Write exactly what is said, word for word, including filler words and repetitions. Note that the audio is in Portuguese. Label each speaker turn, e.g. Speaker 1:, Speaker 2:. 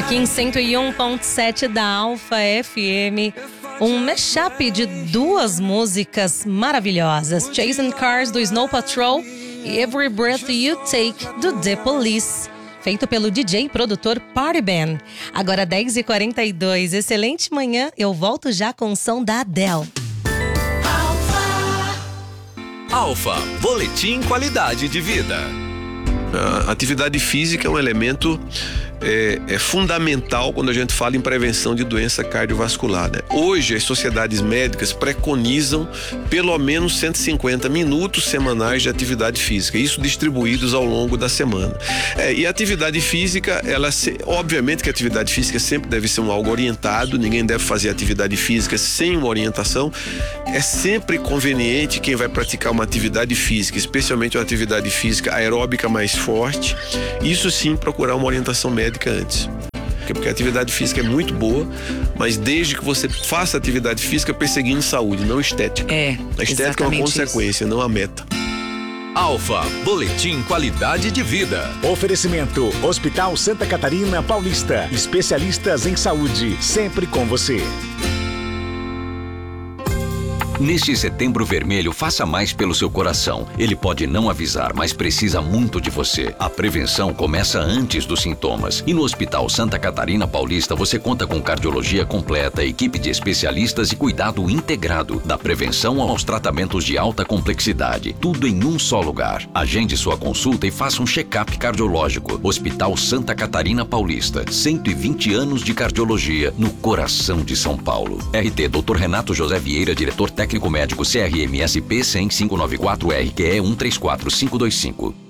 Speaker 1: Aqui em cento e um ponto sete da Alfa F M, um mashup de duas músicas maravilhosas: Chasing Cars, do Snow Patrol, e Every Breath You Take, do The Police, feito pelo D J e produtor Party Band. Agora dez e quarenta e dois, excelente manhã, eu volto já com o som da Adele.
Speaker 2: Alfa, Boletim Qualidade de Vida.
Speaker 3: A atividade física é um elemento é, é fundamental quando a gente fala em prevenção de doença cardiovascular, né? Hoje as sociedades médicas preconizam pelo menos cento e cinquenta minutos semanais de atividade física, isso distribuídos ao longo da semana. É, e a atividade física, ela se, obviamente que a atividade física sempre deve ser um algo orientado, ninguém deve fazer atividade física sem uma orientação. É sempre conveniente quem vai praticar uma atividade física, especialmente uma atividade física aeróbica mais forte, isso sim procurar uma orientação médica antes. Porque a atividade física é muito boa, mas desde que você faça atividade física perseguindo saúde, não estética.
Speaker 4: É,
Speaker 3: a estética é uma consequência,
Speaker 4: isso.
Speaker 3: não a meta.
Speaker 2: Alfa, Boletim Qualidade de Vida.
Speaker 5: Oferecimento: Hospital Santa Catarina Paulista. Especialistas em saúde, sempre com você.
Speaker 6: Neste Setembro Vermelho, faça mais pelo seu coração. Ele pode não avisar, mas precisa muito de você. A prevenção começa antes dos sintomas. E no Hospital Santa Catarina Paulista, você conta com cardiologia completa, equipe de especialistas e cuidado integrado. Da prevenção aos tratamentos de alta complexidade. Tudo em um só lugar. Agende sua consulta e faça um check-up cardiológico. Hospital Santa Catarina Paulista. cento e vinte anos de cardiologia no coração de São Paulo. R T doutor Renato José Vieira, diretor técnico Técnico médico C R M S P cem, quinhentos e noventa e quatro R Q E um três quatro cinco dois cinco.